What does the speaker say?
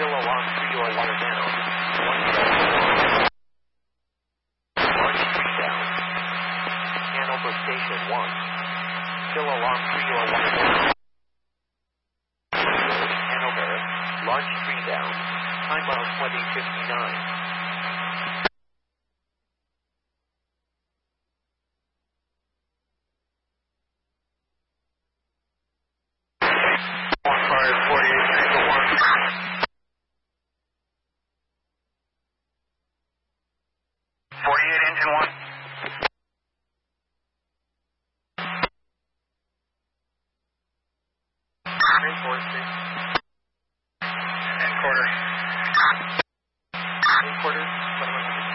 Still alarm 3 or water down. 1 Launch 3 down. Hanover Station 1. Still alarm 3 or water down. Hanover, launch 3 down. Time out 2059.